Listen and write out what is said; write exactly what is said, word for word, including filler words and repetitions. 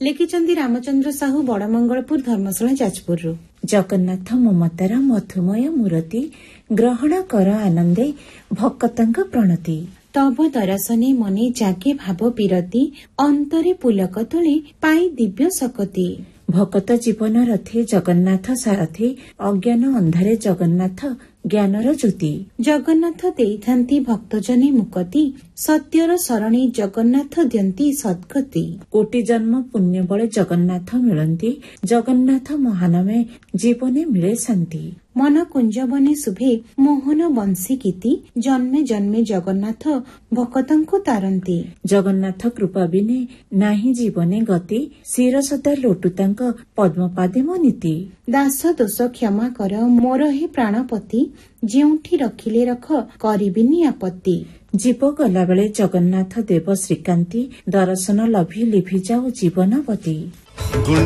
लिखिचंदी रामचंद्र साहू बड़मंगलपुर धर्मशाला जाजपुर। जगन्नाथ ममतार मधुमय मूर्ति ग्रहण कर आनंदे भक्तंग प्रणति। तब दर्शने मने जागे भाव पीरती अंतरे पुलक तोले पाई दिव्य सकती। भकत जीवन रथे जगन्नाथ सारथी अज्ञान अंधारे जगन्नाथ ज्ञानर ज्योति। जगन्नाथ देइथांती भक्तजने मुक्ति सत्यर सरणी जगन्नाथ दियंती सद्गति। कोटि जन्म पुण्य बळे जगन्नाथ मिलंती जगन्नाथ महानमे जीवने मिले शांति। मन कुंजबने शुभे मोहन बंशी गीति जन्मे जन्मे जगन्नाथ भक्तंकु तारंती। जगन्नाथ कृपा बिने नाही जीवने गति शिर सदा लोटुतांक पद्मपादे मनीति। दास दोष क्षमा कर मोर हे प्राणपति जेउठी रखिले रख करिबिनी आपत्ति। जीव गला बेले जगन्नाथ देव श्रीकांती दर्शन लभी लिभि जाओ जीवनवती।